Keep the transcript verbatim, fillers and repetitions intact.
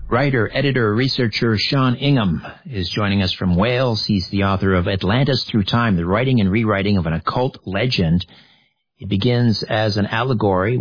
Writer, editor, researcher Sean Ingham is joining us from Wales. He's the author of Atlantis Through Time, the writing and rewriting of an occult legend. It begins as an allegory